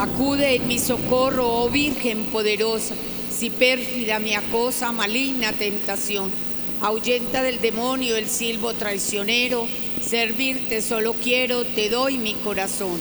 Acude en mi socorro, oh Virgen poderosa, si pérfida me acosa maligna tentación. Ahuyenta del demonio el silbo traicionero, servirte solo quiero, te doy mi corazón.